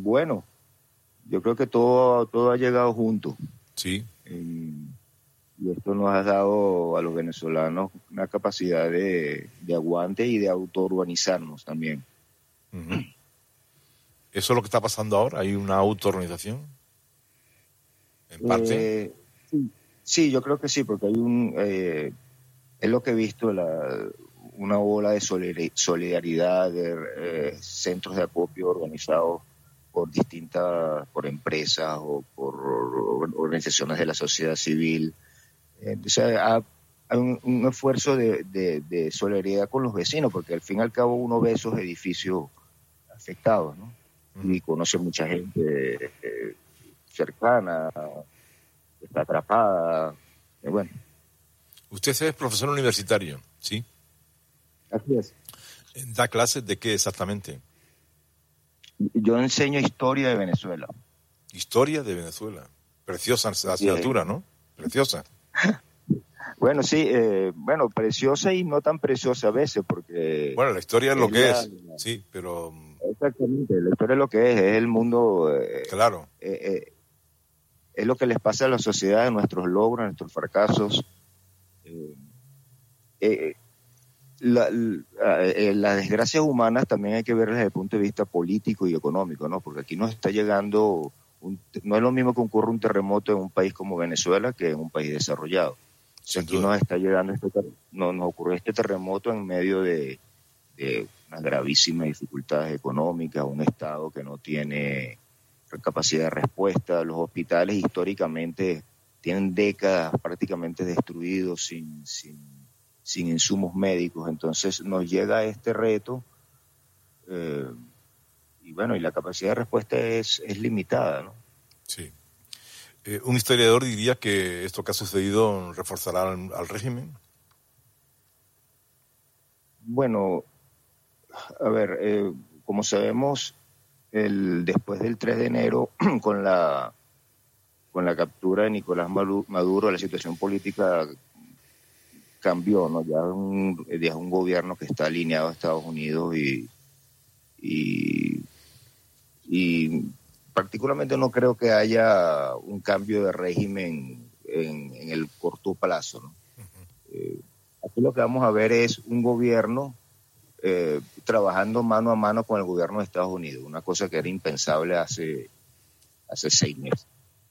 bueno, yo creo que todo ha llegado junto. Sí. Y esto nos ha dado a los venezolanos una capacidad de aguante y de autoorganizarnos también. Uh-huh. ¿Eso es lo que está pasando ahora? ¿Hay una autoorganización? ¿En parte? Sí, yo creo que sí, porque hay es lo que he visto, una ola de solidaridad, de centros de acopio organizados por empresas o por organizaciones de la sociedad civil. Entonces hay un esfuerzo de solidaridad con los vecinos, porque al fin y al cabo uno ve esos edificios afectados, ¿no? Uh-huh. Y conoce mucha gente cercana, que está atrapada, bueno. Usted es profesor universitario, ¿sí? Así es. ¿Da clases de qué exactamente? Yo enseño historia de Venezuela. Historia de Venezuela. Preciosa la asignatura, ¿no? Preciosa. Bueno, sí, preciosa y no tan preciosa a veces, porque... Bueno, la historia es lo que es, sí, pero... Exactamente, la historia es lo que es el mundo... claro. Es lo que les pasa a la sociedad, nuestros logros, nuestros fracasos. Las desgracias humanas también hay que verlas desde el punto de vista político y económico, ¿no? Porque aquí nos está llegando... no es lo mismo que ocurra un terremoto en un país como Venezuela que en un país desarrollado. Aquí nos está llegando nos ocurrió este terremoto en medio de unas gravísimas dificultades económicas, un Estado que no tiene capacidad de respuesta. Los hospitales históricamente tienen décadas prácticamente destruidos sin insumos médicos. Entonces nos llega este reto y la capacidad de respuesta es limitada, ¿no? Sí. ¿Un historiador diría que esto que ha sucedido reforzará al régimen? Bueno, a ver, como sabemos, después del 3 de enero, con la captura de Nicolás Maduro, la situación política cambió, ¿no? Ya es un gobierno que está alineado a Estados Unidos y particularmente no creo que haya un cambio de régimen en el corto plazo, ¿no? Aquí lo que vamos a ver es un gobierno trabajando mano a mano con el gobierno de Estados Unidos, una cosa que era impensable hace 6 meses.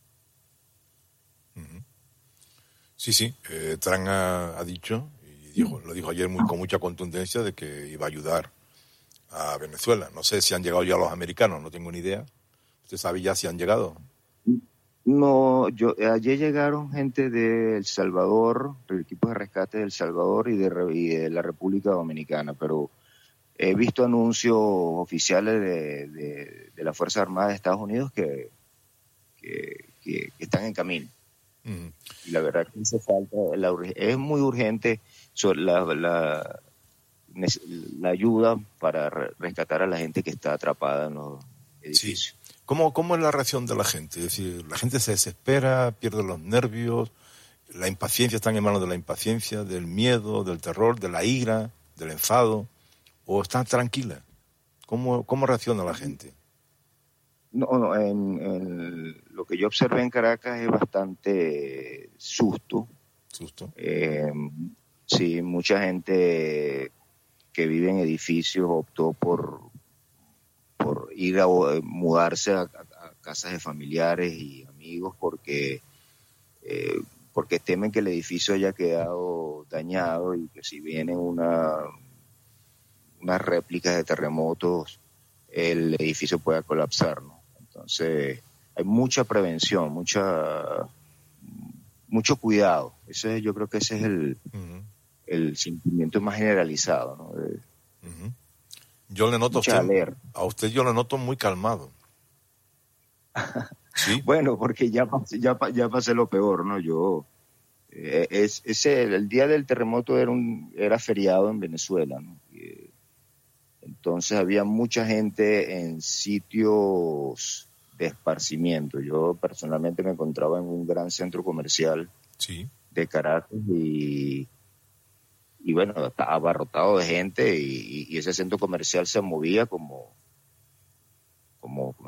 Sí, Trump ha dicho, y lo dijo ayer con mucha contundencia, de que iba a ayudar a Venezuela. No sé si han llegado ya los americanos, no tengo ni idea. ¿Usted sabe ya si han llegado? No, ayer llegaron gente de El Salvador, del equipo de rescate de El Salvador y de la República Dominicana, pero he visto anuncios oficiales de las Fuerzas Armadas de Estados Unidos que están en camino. Uh-huh. Y la verdad que hace falta, es muy urgente la ayuda para rescatar a la gente que está atrapada en los edificios. Sí. ¿Cómo es la reacción de la gente? Es decir, la gente se desespera, pierde los nervios, la impaciencia, están en manos de la impaciencia, del miedo, del terror, de la ira, del enfado, o están tranquilas. ¿Cómo reacciona la gente? No, lo que yo observé en Caracas es bastante susto. ¿Susto? Sí, mucha gente que vive en edificios optó por ir a mudarse a casas de familiares y amigos porque temen que el edificio haya quedado dañado y que si vienen unas réplicas de terremotos el edificio pueda colapsar, ¿no? Entonces hay mucha prevención, mucho cuidado. Yo creo que ese es el sentimiento más generalizado, ¿no? Yo le noto a usted yo le noto muy calmado. ¿Sí? Bueno, porque ya pasé lo peor, ¿no? El día del terremoto era feriado en Venezuela, ¿no? Entonces había mucha gente en sitios de esparcimiento. Yo personalmente me encontraba en un gran centro comercial de Caracas y estaba abarrotado de gente y ese centro comercial se movía como